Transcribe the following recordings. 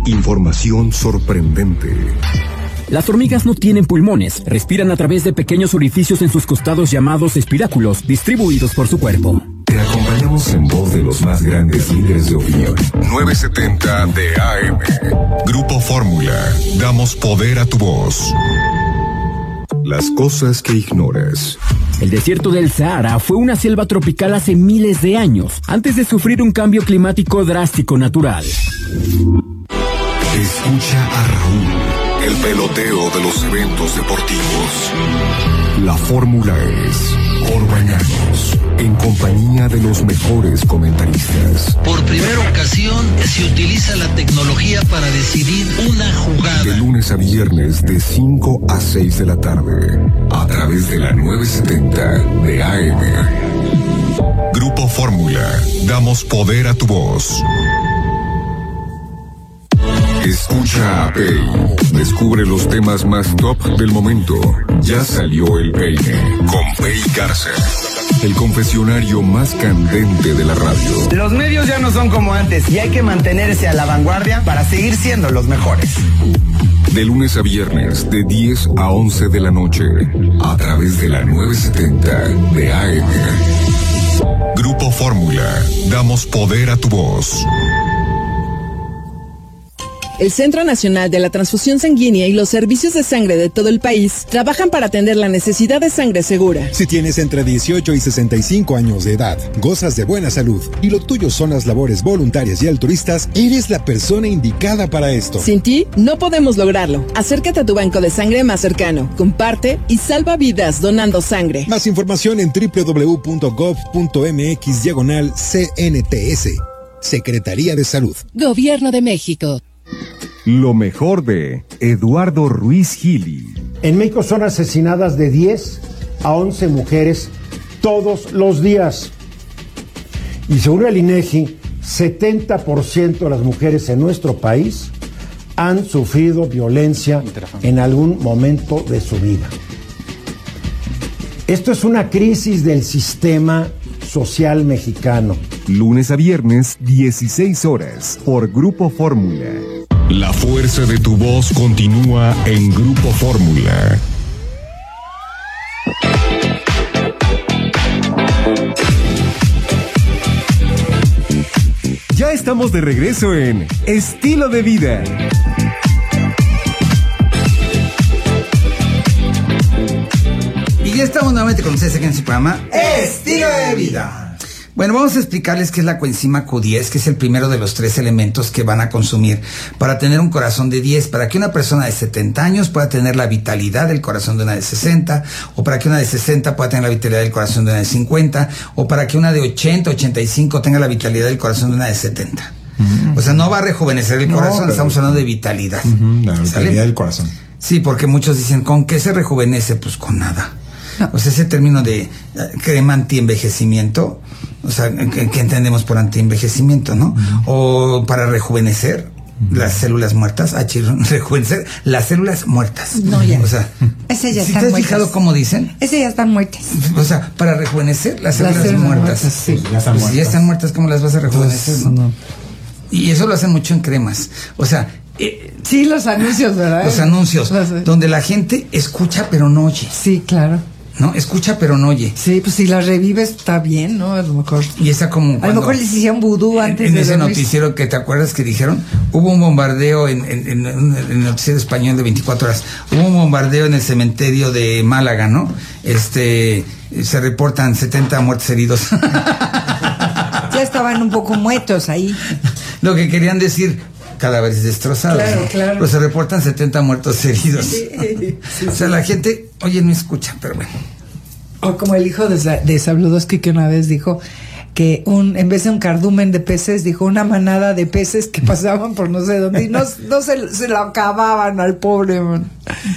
Información sorprendente. Las hormigas no tienen pulmones, respiran a través de pequeños orificios en sus costados llamados espiráculos, distribuidos por su cuerpo. Te acompañamos en voz de los más grandes líderes de opinión. 970 de AM. Grupo Fórmula. Damos poder a tu voz. Las cosas que ignoras. El desierto del Sahara fue una selva tropical hace miles de años, antes de sufrir un cambio climático drástico natural. Escucha a Raúl, el peloteo de los eventos deportivos. La fórmula es Orbañanos, en compañía de los mejores comentaristas. Por primera ocasión se utiliza la tecnología para decidir una jugada. De lunes a viernes de 5 a 6 de la tarde, a través de la 970 de AM. Grupo Fórmula, damos poder a tu voz. Escucha a Pei. Descubre los temas más top del momento. Ya salió el peine con Pei Garza. El confesionario más candente de la radio. Los medios ya no son como antes y hay que mantenerse a la vanguardia para seguir siendo los mejores. De lunes a viernes, de 10 a 11 de la noche, a través de la 970 de AM. Grupo Fórmula, damos poder a tu voz. El Centro Nacional de la Transfusión Sanguínea y los servicios de sangre de todo el país trabajan para atender la necesidad de sangre segura. Si tienes entre 18 y 65 años de edad, gozas de buena salud y lo tuyo son las labores voluntarias y altruistas, eres la persona indicada para esto. Sin ti, no podemos lograrlo. Acércate a tu banco de sangre más cercano, comparte y salva vidas donando sangre. Más información en www.gov.mx/CNTS. Secretaría de Salud. Gobierno de México. Lo mejor de Eduardo Ruiz Gili. En México son asesinadas de 10 a 11 mujeres todos los días. Y según el INEGI, 70% de las mujeres en nuestro país han sufrido violencia en algún momento de su vida. Esto es una crisis del sistema social mexicano. Lunes a viernes, 16 horas, por Grupo Fórmula. La fuerza de tu voz continúa en Grupo Fórmula. Ya estamos de regreso en Estilo de Vida. Y ya estamos nuevamente con ustedes aquí en su programa Estilo de Vida. Bueno, vamos a explicarles qué es la coenzima Q10, que es el primero de los 3 elementos que van a consumir para tener un corazón de 10, para que una persona de 70 años pueda tener la vitalidad del corazón de una de 60, o para que una de 60 pueda tener la vitalidad del corazón de una de 50, o para que una de 80, 85 tenga la vitalidad del corazón de una de 70. O sea, no va a rejuvenecer el corazón, pero estamos hablando de vitalidad. La vitalidad del corazón. Sí, porque muchos dicen, ¿con qué se rejuvenece? Pues con nada. O sea, ese término de crema antienvejecimiento, o sea, ¿qué entendemos por antienvejecimiento, no? O para rejuvenecer las células muertas, rejuvenecer las células muertas. No, ya. O sea, ese ya ¿sí están te has muertas. fijado cómo dicen? Ese ya están muertas. O sea, para rejuvenecer las células muertas. Sí. Ya están muertas. Si ya están muertas, ¿cómo las vas a rejuvenecer? No. Y eso lo hacen mucho en cremas. O sea, sí, los anuncios, ¿verdad? Los anuncios, donde la gente escucha pero no oye. Sí, claro. ¿No? Escucha pero no oye. Sí, pues si la revives está bien, ¿no? A lo mejor. Y está como a lo mejor les hicieron vudú antes en de ese dormir. noticiero que te acuerdas que dijeron, hubo un bombardeo en el noticiero español de 24 horas. Hubo un bombardeo en el cementerio de Málaga, ¿no? Se reportan 70 muertos heridos. Ya estaban un poco muertos ahí. Lo que querían decir, cadáveres destrozados. Claro, ¿no? claro. Pero se reportan 70 muertos heridos. Sí. O sea, la gente, oye, no escucha, pero bueno. O como el hijo de Sabludowski, que una vez dijo que en vez de un cardumen de peces, dijo una manada de peces que pasaban por no sé dónde y no se lo acababan al pobre, man.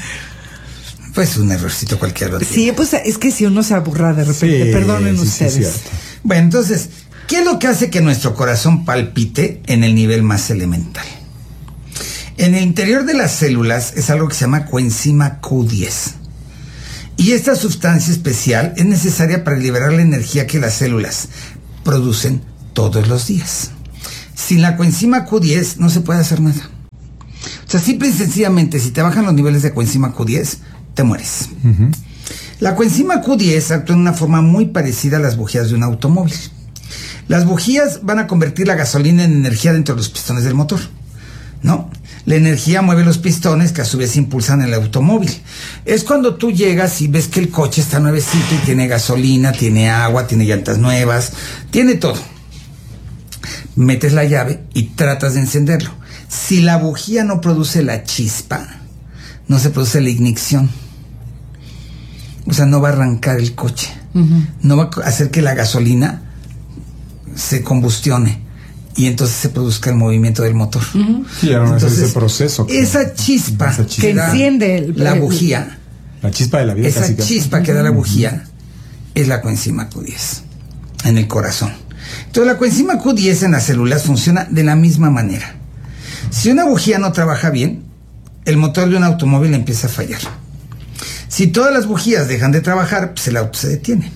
Pues un errorcito cualquiera. Sí, pues es que si uno se aburra de repente, sí, perdonen ustedes. Sí, bueno, entonces, ¿qué es lo que hace que nuestro corazón palpite en el nivel más elemental? En el interior de las células es algo que se llama coenzima Q10. Y esta sustancia especial es necesaria para liberar la energía que las células producen todos los días. Sin la coenzima Q10 no se puede hacer nada. O sea, simple y sencillamente, si te bajan los niveles de coenzima Q10, te mueres. La coenzima Q10 actúa de una forma muy parecida a las bujías de un automóvil. Las bujías van a convertir la gasolina en energía dentro de los pistones del motor, ¿no? La energía mueve los pistones que a su vez impulsan el automóvil. Es cuando tú llegas y ves que el coche está nuevecito y tiene gasolina, tiene agua, tiene llantas nuevas, tiene todo. Metes la llave y tratas de encenderlo. Si la bujía no produce la chispa, no se produce la ignición. O sea, no va a arrancar el coche. No va a hacer que la gasolina se combustione y entonces se produzca el movimiento del motor. Sí, entonces, ese proceso. Esa chispa que enciende la bujía. La chispa de la vida. Esa chispa que da la bujía es la coenzima Q10 en el corazón. Entonces la coenzima Q10 en las células funciona de la misma manera. Si una bujía no trabaja bien, el motor de un automóvil empieza a fallar. Si todas las bujías dejan de trabajar, pues el auto se detiene.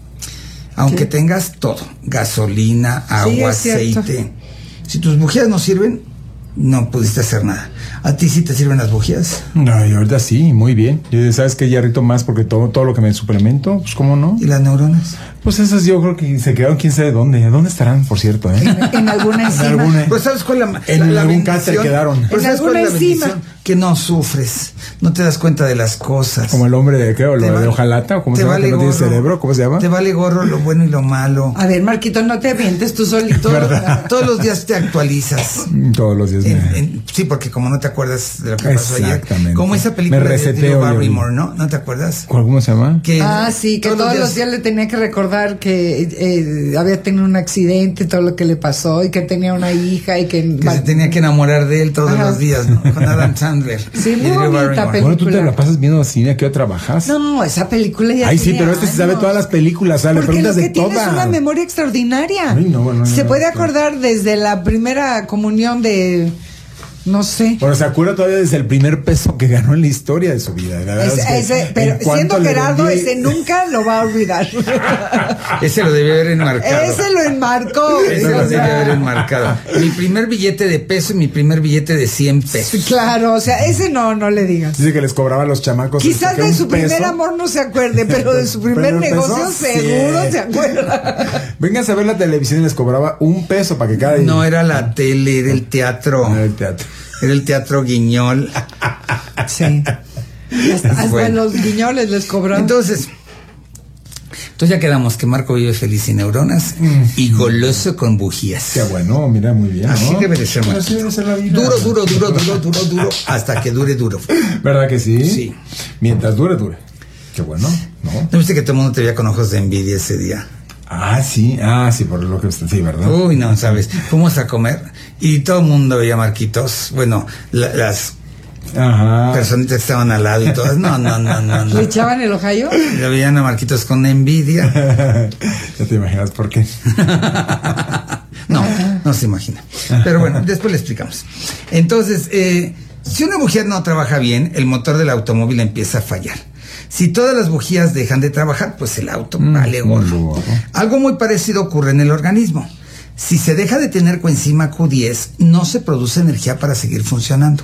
Aunque tengas todo, gasolina, agua, aceite. Si tus bujías no sirven, no pudiste hacer nada. ¿A ti sí te sirven las bujías? No, y ahorita sí, muy bien. ¿Sabes qué? Ya rito más porque todo lo que me suplemento, pues cómo no. ¿Y las neuronas? Pues esas yo creo que se quedaron quién sabe dónde. ¿Dónde estarán, por cierto? En alguna enzima. Pues ¿sabes cuál es en algún cáncer quedaron. Pues ¿sabes cuál es la bendición? Que no sufres, no te das cuenta de las cosas. Como el hombre de, ¿qué? Lo de hojalata, o cómo se llama, que no tiene cerebro, ¿cómo se llama? Te vale gorro lo bueno y lo malo. A ver, Marquito, no te avientes tú solito. Todos los días te actualizas. Todos los días. Sí, porque como no te acuerdas de lo que pasó ayer. Exactamente. Como esa película de Drew Barrymore, ¿no? ¿No te acuerdas? ¿Cómo se llama? Sí, que todos los días le tenía que recordar que había tenido un accidente, todo lo que le pasó, y que tenía una hija y que se tenía que enamorar de él todos los días, ¿no? Con Adam Sandler. Sí, muy bonita película. Bueno, tú te la pasas viendo cine, ¿a qué hora trabajas? No, esa película ya sí, pero se sabe todas las películas, ¿sabes? Le preguntas de todas. Tienes una memoria extraordinaria. Ay, no, se puede acordar desde la primera comunión de... No sé. Bueno, se acuerda todavía desde el primer peso que ganó en la historia de su vida. Pero siendo Gerardo, ese nunca lo va a olvidar. Ese lo debe haber enmarcado. Ese lo enmarcó. Ese lo debe haber enmarcado. Mi primer billete de peso y mi primer billete de 100 pesos. Claro, o sea, ese no le digas. Dice que les cobraba a los chamacos. Quizás de su primer amor no se acuerde, pero de su primer negocio seguro se acuerda. Vénganse a ver la televisión y les cobraba $1 para que cada día. No era la tele, era el teatro. Era el teatro. Era el teatro Guiñol. Sí. Hasta los guiñoles les cobraron. Entonces ya quedamos que Marco vive feliz sin neuronas y goloso con bujías. Qué bueno, mira, muy bien. Así debe de ser, Así debe ser la vida. Duro, hasta que dure duro. ¿Verdad que sí? Sí. Mientras dure. Qué bueno, ¿no? ¿No viste que todo el mundo te veía con ojos de envidia ese día? Sí, por lo que sí, ¿verdad? Uy, no, sabes, fuimos a comer y todo el mundo veía a Marquitos, bueno, las personitas que estaban al lado y todas, no. ¿Le echaban el ojayo? Le veían a Marquitos con envidia. Ya te imaginas por qué. No se imagina. Pero bueno, después le explicamos. Entonces, si una bujía no trabaja bien, el motor del automóvil empieza a fallar. Si todas las bujías dejan de trabajar, pues el auto vale gorro. Algo muy parecido ocurre en el organismo. Si se deja de tener coenzima Q10, no se produce energía para seguir funcionando.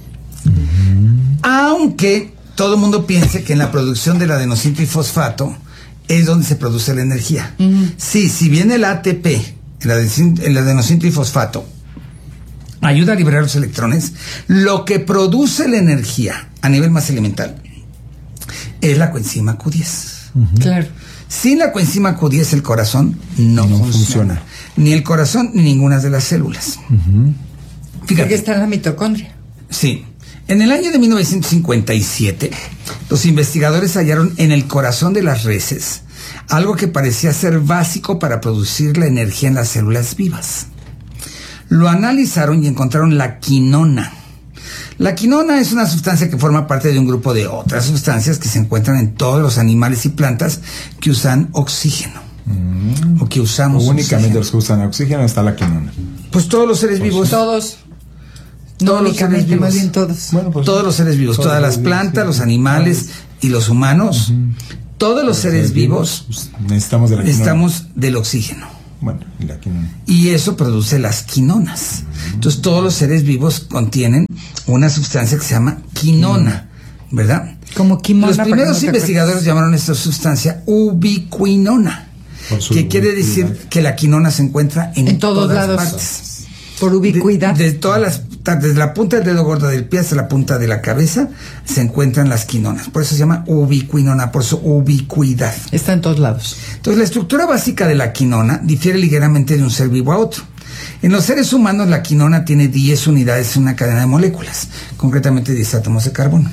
Aunque todo el mundo piense que en la producción del adenosintrifosfato es donde se produce la energía. Sí, si bien el ATP, el adenosintrifosfato, ayuda a liberar los electrones, lo que produce la energía a nivel más elemental es la coenzima Q10. Claro. Sin la coenzima Q10 el corazón no funciona. Ni el corazón ni ninguna de las células. Fíjate que está en la mitocondria. Sí. En el año de 1957, los investigadores hallaron en el corazón de las reses algo que parecía ser básico para producir la energía en las células vivas. Lo analizaron y encontraron la quinona. La quinona es una sustancia que forma parte de un grupo de otras sustancias que se encuentran en todos los animales y plantas que usan oxígeno. O que usamos únicamente oxígeno. Los que usan oxígeno está la quinona. Pues todos los seres vivos. Todos. Todos los seres vivos. Más bien todos. Bueno, pues, todos los seres vivos, todas las plantas, los animales y los humanos. Todos los seres vivos necesitamos de la quinona. Necesitamos del oxígeno. Bueno, y la quinona. Y eso produce las quinonas. Entonces todos los seres vivos contienen una sustancia que se llama quinona, ¿verdad? Como quimona. Los primeros investigadores llamaron esta sustancia ubiquinona, que quiere decir que la quinona se encuentra en todos lados, partes. Por ubicuidad. Desde la punta del dedo gordo del pie hasta la punta de la cabeza se encuentran las quinonas. Por eso se llama ubiquinona, por su ubicuidad. Está en todos lados. Entonces, la estructura básica de la quinona difiere ligeramente de un ser vivo a otro. En los seres humanos, la quinona tiene 10 unidades en una cadena de moléculas, concretamente 10 átomos de carbono.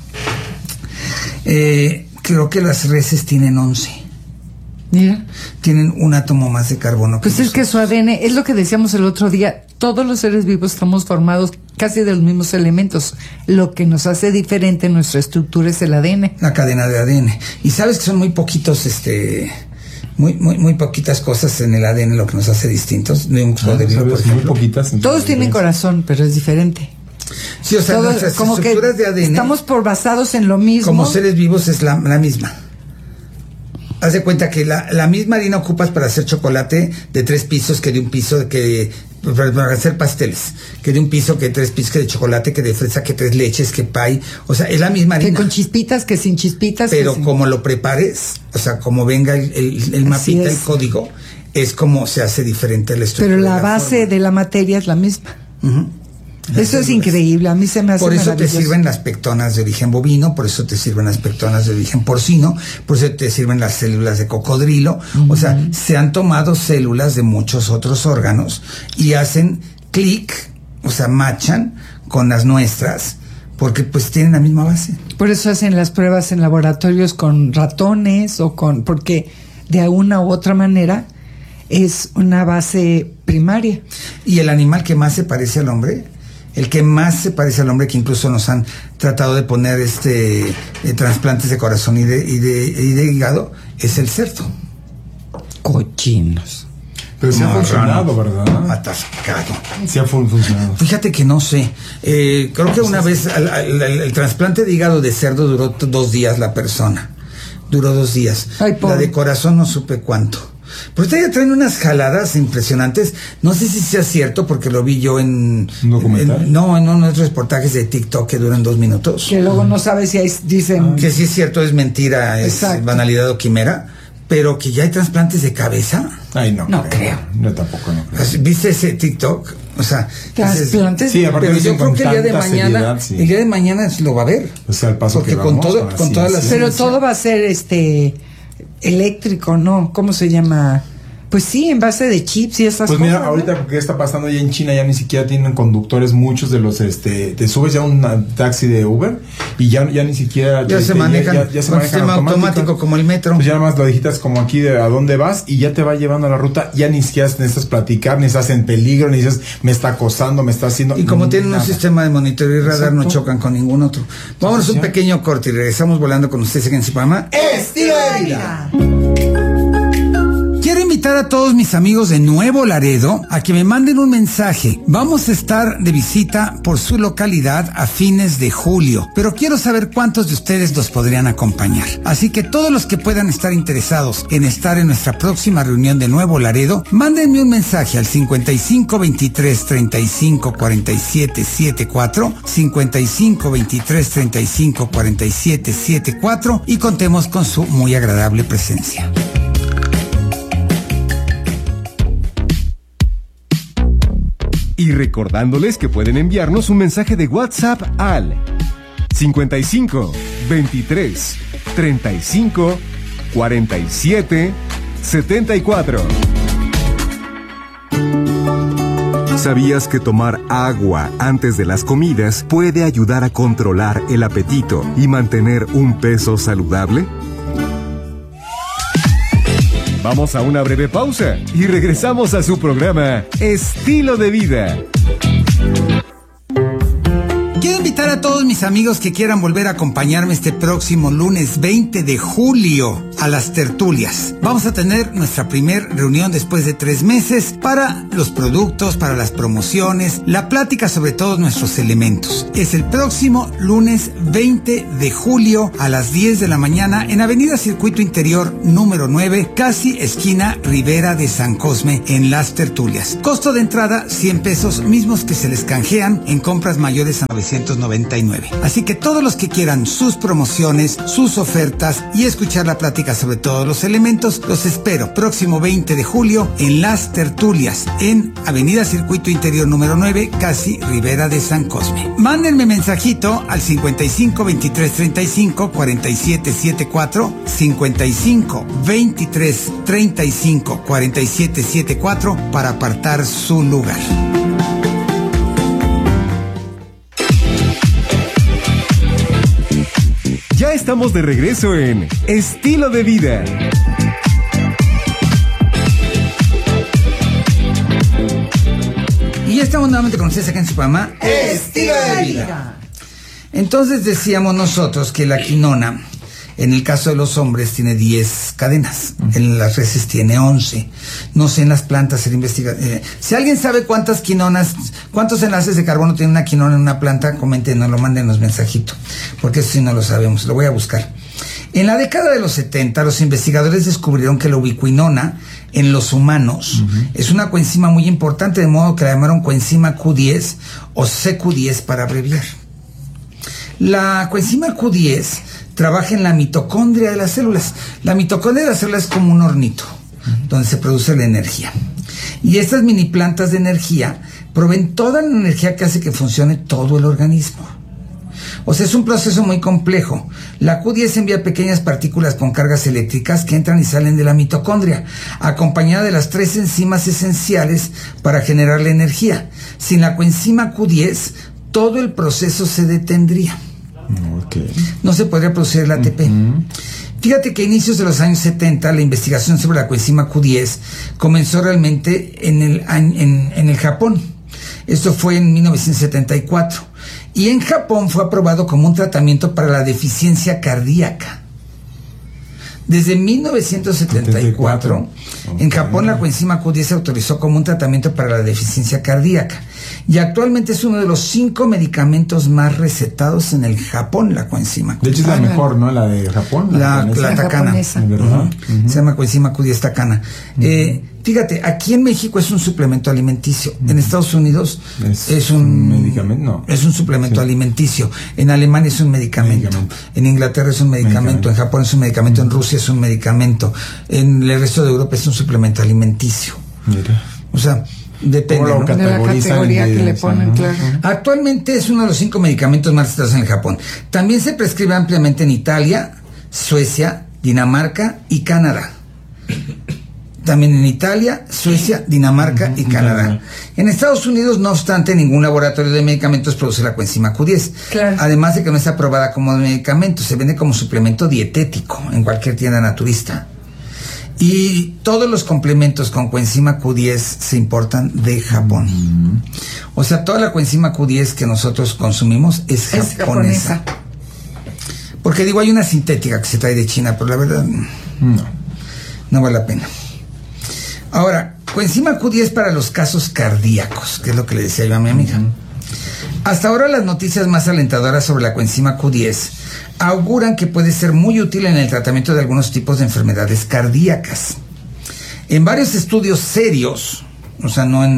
Creo que las reses tienen 11. Mira. Tienen un átomo más de carbono. Pues es que su ADN, es lo que decíamos el otro día, todos los seres vivos estamos formados casi de los mismos elementos. Lo que nos hace diferente en nuestra estructura es el ADN. La cadena de ADN. Y sabes que son muy poquitos, muy poquitas cosas en el ADN lo que nos hace distintos de un tipo de vida, por ejemplo. Muy poquitas. Todos tienen corazón, pero es diferente. Sí, o sea, nuestras estructuras de ADN estamos basados en lo mismo. Como seres vivos es la misma. Haz de cuenta que la misma harina ocupas para hacer chocolate de 3 pisos que de un piso para hacer pasteles, que de un piso, que 3 pisos, que de chocolate, que de fresa, que 3 leches, que pie, o sea, es la misma harina. Que con chispitas, que sin chispitas. Pero como lo prepares, o sea, como venga el mapita, el código, es como se hace diferente la estructura. Pero la base de la materia es la misma. Uh-huh. Eso es increíble, a mí se me hace maravilloso. Por eso te maravilloso. sirven las pectonas de origen bovino, por eso te sirven las pectonas de origen porcino, por eso te sirven las células de cocodrilo. O sea, se han tomado células de muchos otros órganos y hacen clic, o sea, machan con las nuestras, porque pues tienen la misma base. Por eso hacen las pruebas en laboratorios con ratones porque de una u otra manera es una base primaria. Y el animal que más se parece al hombre, que incluso nos han tratado de poner trasplantes de corazón y de hígado, es el cerdo. Cochinos. Pero sí ha funcionado, ¿verdad? Atascado. Sí ha funcionado. Fíjate que no sé. Creo que una vez el trasplante de hígado de cerdo duró 2 días la persona. Duró 2 días. Ay, la de corazón no supe cuánto. Pero ustedes ya traen unas jaladas impresionantes. No sé si sea cierto porque lo vi yo en... ¿Un documental? En unos reportajes de TikTok que duran 2 minutos. Que luego no sabes si dicen... Que sí es cierto, es mentira, Exacto. Es banalidad o quimera. Pero que ya hay trasplantes de cabeza. Ay, no creo. Yo tampoco no creo. ¿Viste ese TikTok? O sea, trasplantes. Sí, aparte pero yo creo que el día de mañana lo va a ver. O sea, el paso porque que vamos, con todas las... Pero todo va a ser eléctrico, ¿no? ¿Cómo se llama? Pues sí, en base de chips y esas cosas. Pues mira, ¿no? ahorita ¿qué está pasando ya en China? Ya ni siquiera tienen conductores, muchos de los te subes ya a un taxi de Uber y ya ni siquiera ya se manejan con sistema automático como el metro. Pues ya nada más lo digitas como aquí de a dónde vas y ya te va llevando a la ruta, ya ni siquiera necesitas platicar, ni estás en peligro, ni dices me está acosando, me está haciendo. Y como tienen un sistema de monitoreo y radar, no chocan con ningún otro. Vámonos un pequeño corte y regresamos volando con ustedes en su programa Estilo de Vida. Quiero invitar a todos mis amigos de Nuevo Laredo a que me manden un mensaje. Vamos a estar de visita por su localidad a fines de julio, pero quiero saber cuántos de ustedes nos podrían acompañar. Así que todos los que puedan estar interesados en estar en nuestra próxima reunión de Nuevo Laredo, mándenme un mensaje al 55 23 35 47 74, 55 23 35 47 74 y contemos con su muy agradable presencia. Y recordándoles que pueden enviarnos un mensaje de WhatsApp al 55 23 35 47 74. ¿Sabías que tomar agua antes de las comidas puede ayudar a controlar el apetito y mantener un peso saludable? Vamos a una breve pausa y regresamos a su programa Estilo de Vida. Quiero invitar a todos mis mis amigos que quieran volver a acompañarme este próximo lunes 20 de julio a las tertulias. Vamos a tener nuestra primer reunión después de 3 meses para los productos, para las promociones, la plática sobre todos nuestros elementos. Es el próximo lunes 20 de julio a las 10 de la mañana en Avenida Circuito Interior número 9, casi esquina Ribera de San Cosme, en las tertulias. Costo de entrada 100 pesos, mismos que se les canjean en compras mayores a 999. Así que todos los que quieran sus promociones, sus ofertas y escuchar la plática sobre todos los elementos, los espero próximo 20 de julio en las tertulias en Avenida Circuito Interior número 9, casi Ribera de San Cosme. Mándenme mensajito al 55 23 35 47 74, 55 23 35 47 74 para apartar su lugar. Ya estamos de regreso en Estilo de Vida. Y ya estamos nuevamente con ustedes acá en su programa Estilo de Vida. Entonces decíamos nosotros que la quinona, en el caso de los hombres, tiene 10 cadenas. En las reses tiene 11. No sé en las plantas, se investiga. Si alguien sabe cuántas quinonas, cuántos enlaces de carbono tiene una quinona en una planta, comenten, nos lo manden los mensajitos, porque eso sí no lo sabemos, lo voy a buscar. En la década de los 70, los investigadores descubrieron que la ubiquinona en los humanos es una coenzima muy importante, de modo que la llamaron coenzima Q10 o CQ10 para abreviar. La coenzima Q10 trabaja en la mitocondria de las células. La mitocondria de las células es como un hornito donde se produce la energía. Y estas mini plantas de energía proveen toda la energía que hace que funcione todo el organismo. O sea, es un proceso muy complejo. La Q10 envía pequeñas partículas con cargas eléctricas que entran y salen de la mitocondria, acompañada de las 3 enzimas esenciales para generar la energía. Sin la coenzima Q10, todo el proceso se detendría. No se podría producir el ATP. Fíjate que a inicios de los años 70 la investigación sobre la coenzima Q10 comenzó realmente en el Japón. Esto fue en 1974. Y en Japón fue aprobado como un tratamiento para la deficiencia cardíaca. Desde 1974, en Japón la coenzima Q10 se autorizó como un tratamiento para la deficiencia cardíaca. Y actualmente es uno de los 5 medicamentos más recetados en el Japón, la coenzima Q10. De hecho es la mejor, ¿no? La de Japón. La Takana. Se llama coenzima Q10 Takana. Fíjate, aquí en México es un suplemento alimenticio. En Estados Unidos es un medicamento. No. Es un suplemento alimenticio. En Alemania es un medicamento. En Inglaterra es un medicamento. En Japón es un medicamento. En Rusia es un medicamento. En el resto de Europa es un suplemento alimenticio. Mira. O sea, depende, ¿no? De la categoría que le ponen, claro. Actualmente es uno de los 5 medicamentos más recetados en el Japón. También se prescribe ampliamente en Italia, Suecia, Dinamarca y Canadá. También en Italia, Suecia, Dinamarca y Canadá. En Estados Unidos, no obstante, ningún laboratorio de medicamentos produce la coenzima Q10. Claro. Además de que no está aprobada como medicamento, se vende como suplemento dietético en cualquier tienda naturista. Y todos los complementos con coenzima Q10 se importan de Japón. O sea, toda la coenzima Q10 que nosotros consumimos es japonesa. Porque digo, hay una sintética que se trae de China, pero la verdad no vale la pena. Ahora, coenzima Q10 para los casos cardíacos, que es lo que le decía yo a mi amiga. Hasta ahora las noticias más alentadoras sobre la coenzima Q10 auguran que puede ser muy útil en el tratamiento de algunos tipos de enfermedades cardíacas. En varios estudios serios, o sea, no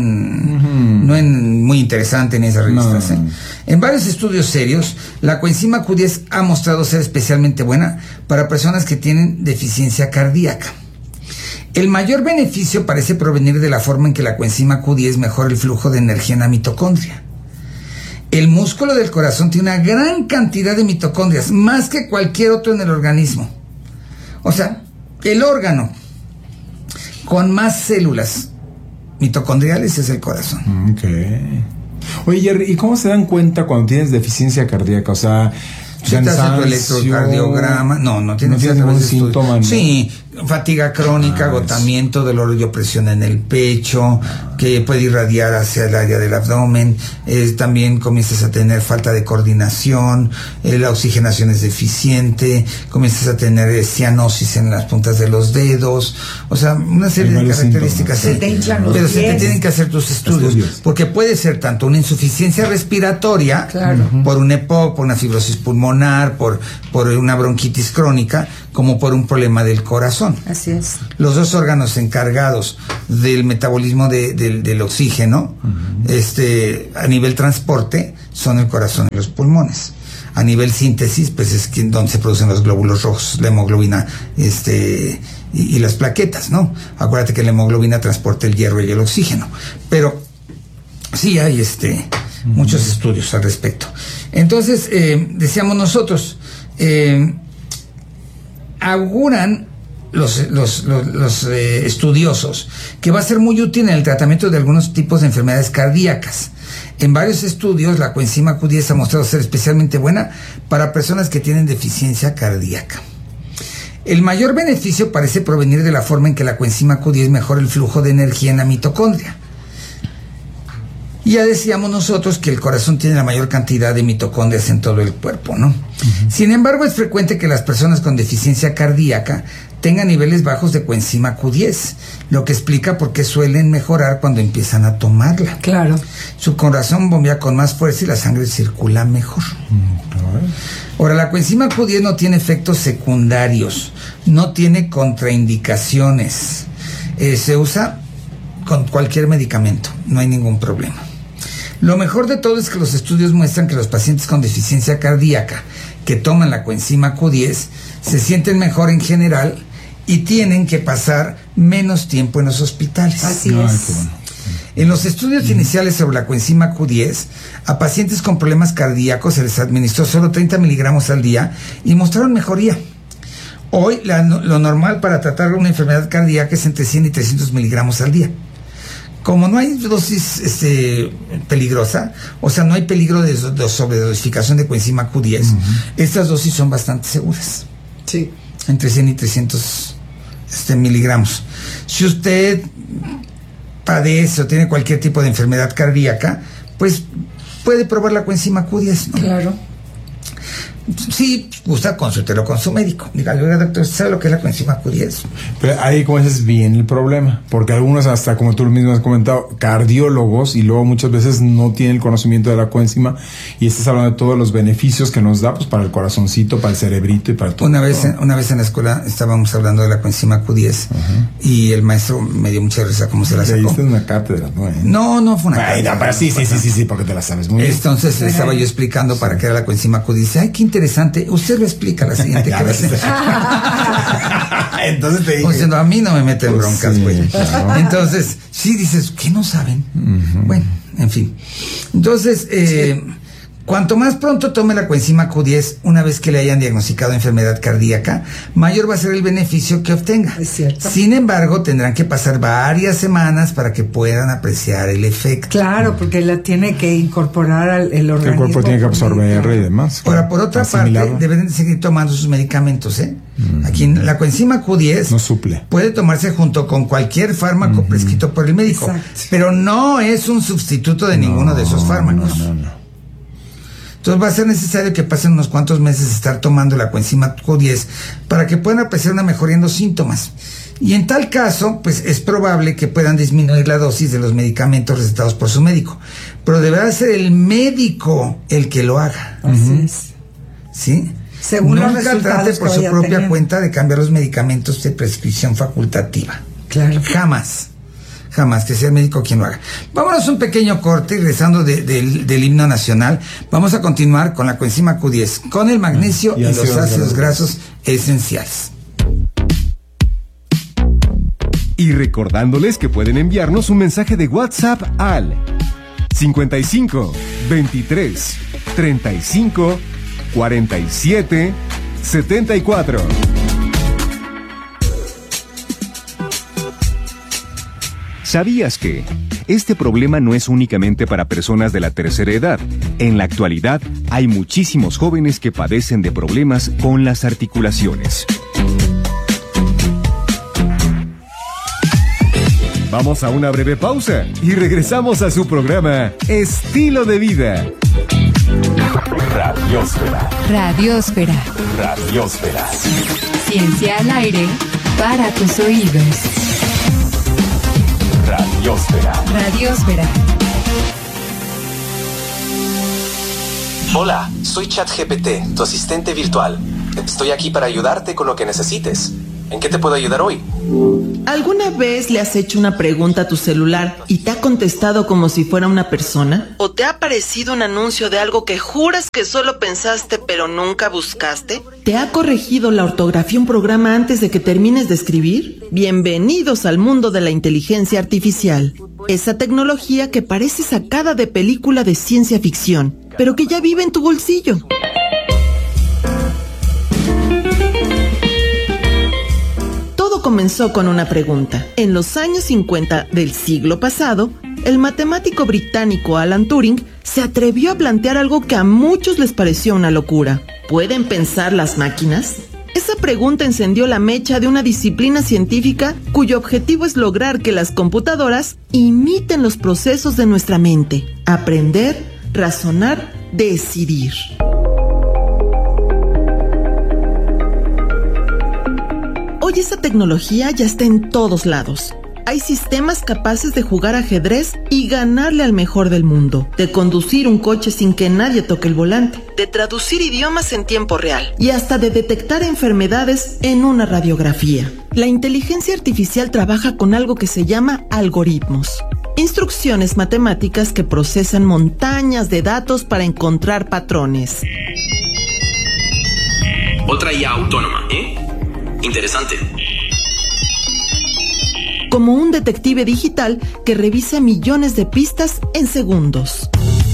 en muy interesante en esas revistas, en varios estudios serios, la coenzima Q10 ha mostrado ser especialmente buena para personas que tienen deficiencia cardíaca. El mayor beneficio parece provenir de la forma en que la coenzima Q10 mejora el flujo de energía en la mitocondria. El músculo del corazón tiene una gran cantidad de mitocondrias, más que cualquier otro en el organismo. O sea, el órgano con más células mitocondriales es el corazón. Oye, Jerry, ¿y cómo se dan cuenta cuando tienes deficiencia cardíaca? O sea, si te haces tu electrocardiograma, no tienes ningún síntoma. Sí, Fatiga crónica, agotamiento, dolor y opresión en el pecho, que puede irradiar hacia el área del abdomen. También comienzas a tener falta de coordinación, la oxigenación es deficiente, comienzas a tener cianosis en las puntas de los dedos, o sea, una serie de características. Se te hinchan los pero pies. se te tienen que hacer tus estudios, porque puede ser tanto una insuficiencia respiratoria, por un EPOC, por una fibrosis pulmonar, por una bronquitis crónica, como por un problema del corazón. Así es. Los dos órganos encargados del metabolismo del oxígeno, a nivel transporte, son el corazón y los pulmones. A nivel síntesis, pues es donde se producen los glóbulos rojos, la hemoglobina, y las plaquetas, ¿no? Acuérdate que la hemoglobina transporta el hierro y el oxígeno. Pero sí hay muchos estudios al respecto. Entonces, decíamos nosotros, auguran los estudiosos que va a ser muy útil en el tratamiento de algunos tipos de enfermedades cardíacas. En varios estudios, la coenzima Q10 ha mostrado ser especialmente buena para personas que tienen deficiencia cardíaca. El mayor beneficio parece provenir de la forma en que la coenzima Q10 mejora el flujo de energía en la mitocondria. Y ya decíamos nosotros que el corazón tiene la mayor cantidad de mitocondrias en todo el cuerpo, ¿no? Sin embargo, es frecuente que las personas con deficiencia cardíaca tengan niveles bajos de coenzima Q10, lo que explica por qué suelen mejorar cuando empiezan a tomarla. Claro. Su corazón bombea con más fuerza y la sangre circula mejor. Ahora, la coenzima Q10 no tiene efectos secundarios, no tiene contraindicaciones. Se usa con cualquier medicamento, no hay ningún problema. Lo mejor de todo es que los estudios muestran que los pacientes con deficiencia cardíaca que toman la coenzima Q10 se sienten mejor en general y tienen que pasar menos tiempo en los hospitales. Así es. En los estudios iniciales sobre la coenzima Q10, a pacientes con problemas cardíacos se les administró solo 30 miligramos al día y mostraron mejoría. Hoy lo normal para tratar una enfermedad cardíaca es entre 100 y 300 miligramos al día. Como no hay dosis peligrosa, o sea, no hay peligro de sobredosificación de coenzima Q10, estas dosis son bastante seguras. Sí. Entre 100 y 300 miligramos. Si usted padece o tiene cualquier tipo de enfermedad cardíaca, pues puede probar la coenzima Q10, ¿no? Claro. Si gusta, consúltelo con su médico. Dígale, oiga, doctor, ¿sabe lo que es la coenzima Q10? Pero ahí, como dices, viene el problema. Porque algunos, hasta como tú mismo has comentado, cardiólogos, y luego muchas veces no tienen el conocimiento de la coenzima, y estás hablando de todos los beneficios que nos da, pues, para el corazoncito, para el cerebrito y para todo. Una vez en la escuela estábamos hablando de la coenzima Q10, y el maestro me dio mucha risa cómo se la sacó. ¿Te una cátedra? No fue una cátedra. No, pero sí, porque te la sabes muy bien. Entonces le estaba yo explicando para qué era la coenzima Q10. Dice, ay, qué interesante. Usted lo explica la siguiente clase. Entonces te dije. Pues, a mí no me meten broncas, güey. Claro. Entonces, sí dices, ¿qué no saben? Bueno, en fin. Entonces, cuanto más pronto tome la coenzima Q10, una vez que le hayan diagnosticado enfermedad cardíaca, mayor va a ser el beneficio que obtenga. Es cierto. Sin embargo, tendrán que pasar varias semanas para que puedan apreciar el efecto. Claro, porque la tiene que incorporar al organismo. El cuerpo tiene que absorber y demás. Ahora, por otra parte, deben de seguir tomando sus medicamentos, ¿eh? Aquí la coenzima Q10 no suple. Puede tomarse junto con cualquier fármaco prescrito por el médico. Exacto. Pero no es un sustituto de ninguno de esos fármacos. No. Entonces va a ser necesario que pasen unos cuantos meses de estar tomando la coenzima Q10 para que puedan apreciar una mejoría en los síntomas. Y en tal caso, pues es probable que puedan disminuir la dosis de los medicamentos recetados por su médico. Pero deberá ser el médico el que lo haga. Así es. ¿Sí? Según los Nunca resultados trate por que su vaya propia teniendo. cuenta de cambiar los medicamentos de prescripción facultativa. Claro. Jamás, que sea el médico quien lo haga. Vámonos un pequeño corte y regresando del himno nacional, vamos a continuar con la coenzima Q10, con el magnesio y los ácidos grasos esenciales. Y recordándoles que pueden enviarnos un mensaje de WhatsApp al 55 23 35 47 74. ¿Sabías que este problema no es únicamente para personas de la tercera edad? En la actualidad, hay muchísimos jóvenes que padecen de problemas con las articulaciones. Vamos a una breve pausa y regresamos a su programa Estilo de Vida. Radiósfera. Radiósfera. Radiósfera. Ciencia al aire para tus oídos. Radiósfera. Radiósfera. Hola, soy ChatGPT, tu asistente virtual. Estoy aquí para ayudarte con lo que necesites. ¿En qué te puedo ayudar hoy? ¿Alguna vez le has hecho una pregunta a tu celular y te ha contestado como si fuera una persona? ¿O te ha aparecido un anuncio de algo que juras que solo pensaste pero nunca buscaste? ¿Te ha corregido la ortografía un programa antes de que termines de escribir? Bienvenidos al mundo de la inteligencia artificial. Esa tecnología que parece sacada de película de ciencia ficción, pero que ya vive en tu bolsillo. Todo comenzó con una pregunta. En los años 50 del siglo pasado, el matemático británico Alan Turing se atrevió a plantear algo que a muchos les pareció una locura. ¿Pueden pensar las máquinas? Esa pregunta encendió la mecha de una disciplina científica cuyo objetivo es lograr que las computadoras imiten los procesos de nuestra mente: aprender, razonar, decidir. Hoy esa tecnología ya está en todos lados. Hay sistemas capaces de jugar ajedrez y ganarle al mejor del mundo, de conducir un coche sin que nadie toque el volante, de traducir idiomas en tiempo real y hasta de detectar enfermedades en una radiografía. La inteligencia artificial trabaja con algo que se llama algoritmos. Instrucciones matemáticas que procesan montañas de datos para encontrar patrones. Otra IA autónoma, Interesante. Como un detective digital que revisa millones de pistas en segundos.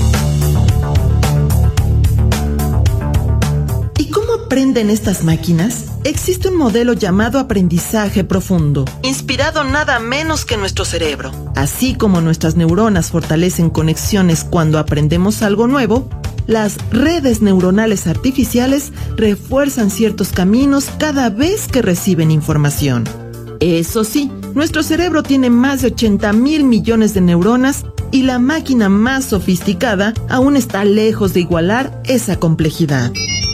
¿Y cómo aprenden estas máquinas? Existe un modelo llamado aprendizaje profundo, inspirado nada menos que en nuestro cerebro. Así como nuestras neuronas fortalecen conexiones cuando aprendemos algo nuevo, las redes neuronales artificiales refuerzan ciertos caminos cada vez que reciben información. Eso sí, nuestro cerebro tiene más de 80,000 millones de neuronas y la máquina más sofisticada aún está lejos de igualar esa complejidad.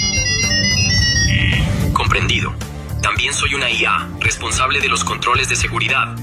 Comprendido. También soy una IA, responsable de los controles de seguridad.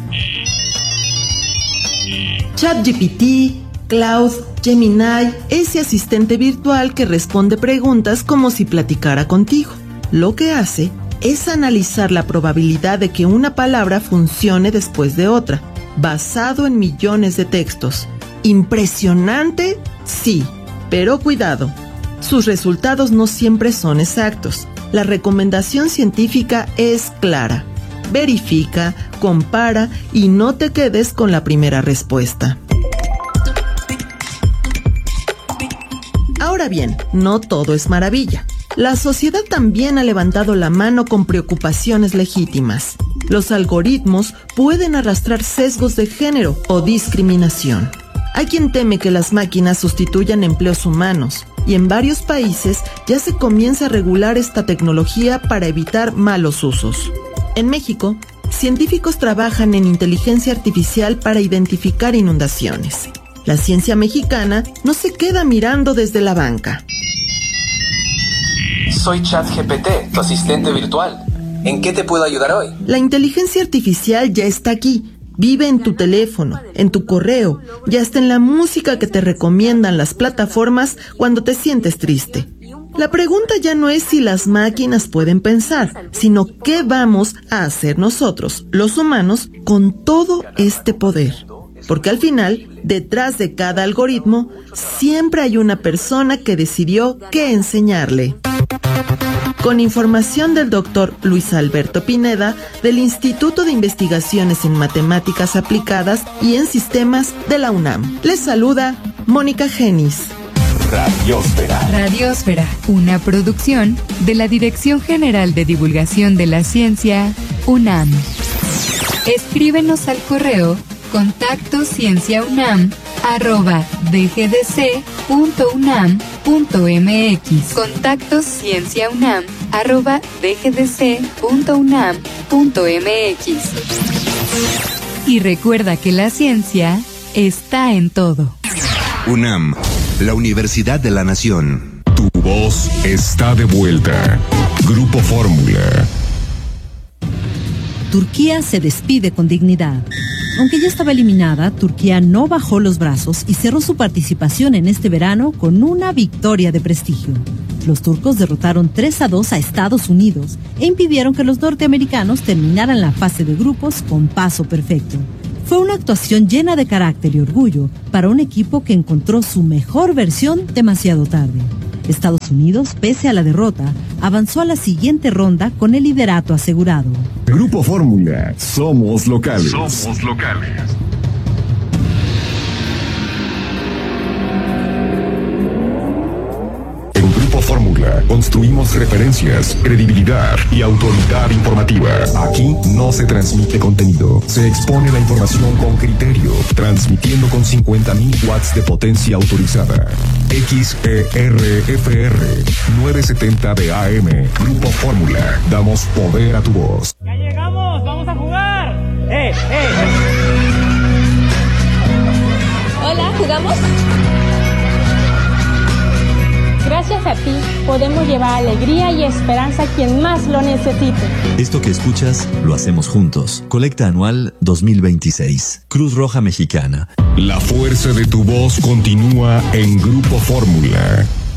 ChatGPT, Cloud, Gemini, ese asistente virtual que responde preguntas como si platicara contigo. Lo que hace es analizar la probabilidad de que una palabra funcione después de otra, basado en millones de textos. ¿Impresionante? Sí, pero cuidado. Sus resultados no siempre son exactos. La recomendación científica es clara. Verifica, compara y no te quedes con la primera respuesta. Ahora bien, no todo es maravilla. La sociedad también ha levantado la mano con preocupaciones legítimas. Los algoritmos pueden arrastrar sesgos de género o discriminación. Hay quien teme que las máquinas sustituyan empleos humanos, y en varios países ya se comienza a regular esta tecnología para evitar malos usos. En México, científicos trabajan en inteligencia artificial para identificar inundaciones. La ciencia mexicana no se queda mirando desde la banca. Soy ChatGPT, tu asistente virtual. ¿En qué te puedo ayudar hoy? La inteligencia artificial ya está aquí. Vive en tu teléfono, en tu correo, y hasta en la música que te recomiendan las plataformas cuando te sientes triste. La pregunta ya no es si las máquinas pueden pensar, sino qué vamos a hacer nosotros, los humanos, con todo este poder. Porque al final, detrás de cada algoritmo, siempre hay una persona que decidió qué enseñarle. Con información del Dr. Luis Alberto Pineda, del Instituto de Investigaciones en Matemáticas Aplicadas y en Sistemas de la UNAM. Les saluda Mónica Genis. Radiósfera. Radiósfera, una producción de la Dirección General de Divulgación de la Ciencia, UNAM. Escríbenos al correo contactoscienciaunam@dgdc.unam.mx. contactoscienciaunam@dgdc.unam.mx. Y recuerda que la ciencia está en todo. UNAM, la Universidad de la Nación. Tu voz está de vuelta. Grupo Fórmula. Turquía se despide con dignidad. Aunque ya estaba eliminada, Turquía no bajó los brazos y cerró su participación en este verano con una victoria de prestigio. Los turcos derrotaron 3-2 a Estados Unidos e impidieron que los norteamericanos terminaran la fase de grupos con paso perfecto. Fue una actuación llena de carácter y orgullo para un equipo que encontró su mejor versión demasiado tarde. Estados Unidos, pese a la derrota, avanzó a la siguiente ronda con el liderato asegurado. Grupo Fórmula, somos locales. Somos locales. En Grupo Fórmula construimos referencias, credibilidad y autoridad informativa. Aquí no se transmite contenido, se expone la información con criterio, transmitiendo con 50.000 watts de potencia autorizada. XERFR 970 de AM. Grupo Fórmula, damos poder a tu voz. ¡Ya llegamos! ¡Vamos a jugar! Hola, ¿jugamos? Gracias a ti, podemos llevar alegría y esperanza a quien más lo necesite. Esto que escuchas, lo hacemos juntos. Colecta anual 2026. Cruz Roja Mexicana. La fuerza de tu voz continúa en Grupo Fórmula.